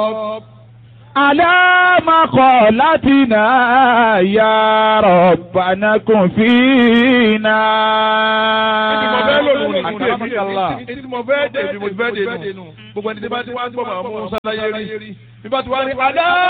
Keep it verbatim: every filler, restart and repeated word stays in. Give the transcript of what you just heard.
على مقالتنا يا ربنا كن فينا. Ètí mo fẹ́ dé, ètí mo fẹ́ dé nù. Gbogbo ẹni tí bá ti wá gbọ́ màá mú sáláyé rí. Bí bá ti wá ní padà.